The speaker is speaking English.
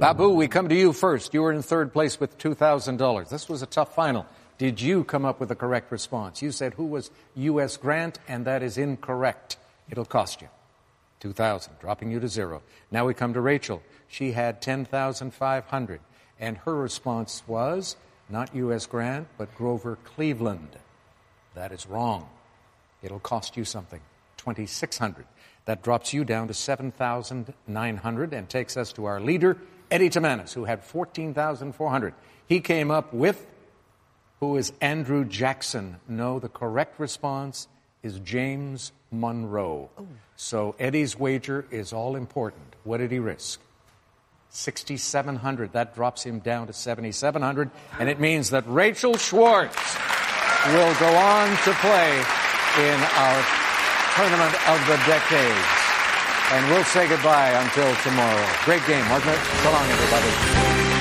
Babu, we come to you first. You were in third place with $2,000. This was a tough final. Did you come up with the correct response? You said who was U.S. Grant, and that is incorrect. It'll cost you $2,000, dropping you to zero. Now we come to Rachel. She had $10,500, and her response was not U.S. Grant, but Grover Cleveland. That is wrong. It'll cost you something, $2,600. That drops you down to $7,900 and takes us to our leader, Eddie Tamanis, who had $14,400. He came up with who is Andrew Jackson. No, the correct response is James Monroe. Ooh. So Eddie's wager is all important. What did he risk? $6,700. That drops him down to $7,700, and it means that Rachel Schwartz will go on to play in our Tournament of the Decades. And we'll say goodbye until tomorrow. Great game, wasn't it? So long, everybody.